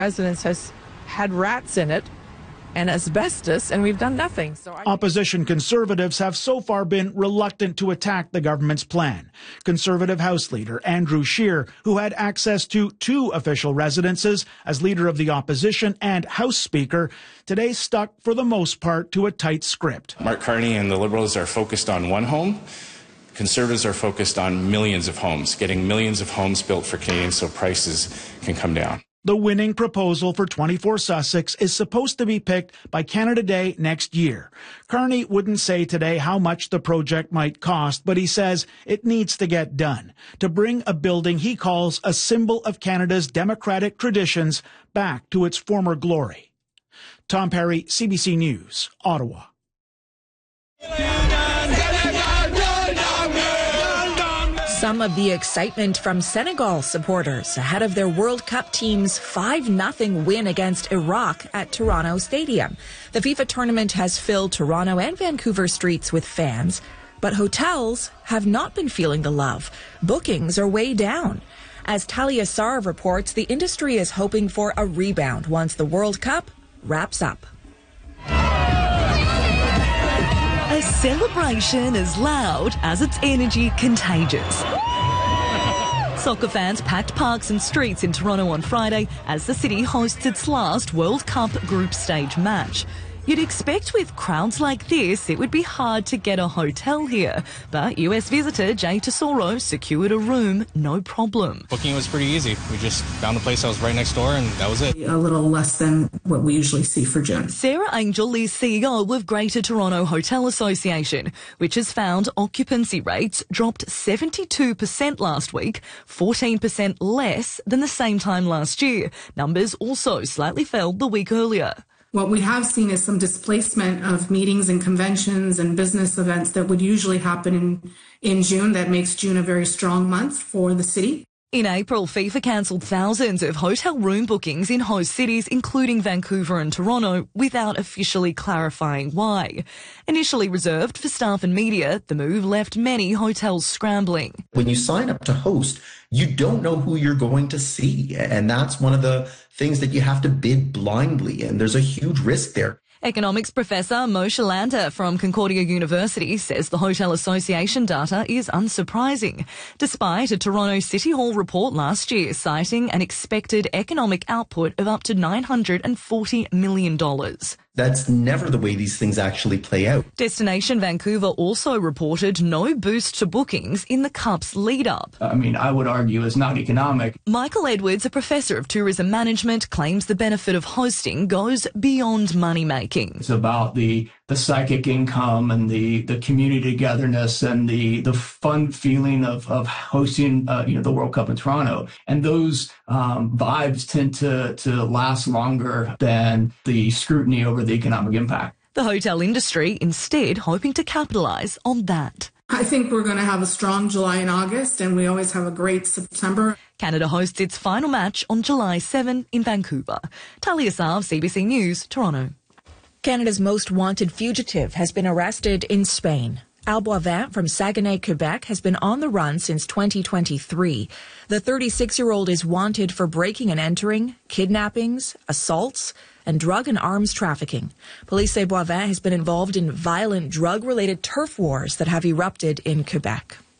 Residence has had rats in it and asbestos, and we've done nothing. Opposition Conservatives have so far been reluctant to attack the government's plan. Conservative House Leader Andrew Scheer, who had access to 2 official residences as Leader of the Opposition and House Speaker, today stuck for the most part to a tight script. Mark Carney and the Liberals are focused on one home. Conservatives are focused on millions of homes, getting millions of homes built for Canadians so prices can come down. The winning proposal for 24 Sussex is supposed to be picked by Canada Day next year. Carney wouldn't say today how much the project might cost, but he says it needs to get done to bring a building he calls a symbol of Canada's democratic traditions back to its former glory. Tom Perry, CBC News, Ottawa. Some of the excitement from Senegal supporters ahead of their World Cup team's 5-0 win against Iraq at Toronto Stadium. The FIFA tournament has filled Toronto and Vancouver streets with fans, but hotels have not been feeling the love. Bookings are way down. As Talia Sarv reports, the industry is hoping for a rebound once the World Cup wraps up. A celebration as loud as its energy contagious. Soccer fans packed parks and streets in Toronto on Friday as the city hosts its last World Cup group stage match. You'd expect with crowds like this, it would be hard to get a hotel here, but US visitor Jay Tesoro secured a room, no problem. Booking was pretty easy. We just found a place that was right next door and that was it. A little less than what we usually see for June. Sarah Angel is CEO of Greater Toronto Hotel Association, which has found occupancy rates dropped 72% last week, 14% less than the same time last year. Numbers also slightly fell the week earlier. What we have seen is some displacement of meetings and conventions and business events that would usually happen in June. That makes June a very strong month for the city. In April, FIFA cancelled thousands of hotel room bookings in host cities, including Vancouver and Toronto, without officially clarifying why. Initially reserved for staff and media, the move left many hotels scrambling. When you sign up to host, you don't know who you're going to see. And that's one of the things that you have to bid blindly. And there's a huge risk there. Economics professor Moshe Lander from Concordia University says the Hotel Association data is unsurprising, despite a Toronto City Hall report last year citing an expected economic output of up to $940 million. That's never the way these things actually play out. Destination Vancouver also reported no boost to bookings in the Cup's lead-up. I would argue it's not economic. Michael Edwards, a professor of tourism management, claims the benefit of hosting goes beyond money-making. It's about the psychic income and the community togetherness and the fun feeling of hosting the World Cup in Toronto. And those vibes tend to last longer than the scrutiny over the economic impact. The hotel industry instead hoping to capitalise on that. I think we're going to have a strong July and August, and we always have a great September. Canada hosts its final match on July 7 in Vancouver. Talia Sarv, CBC News, Toronto. Canada's most wanted fugitive has been arrested in Spain. Al Boivin from Saguenay, Quebec, has been on the run since 2023. The 36-year-old is wanted for breaking and entering, kidnappings, assaults, and drug and arms trafficking. Police say Boivin has been involved in violent drug-related turf wars that have erupted in Quebec.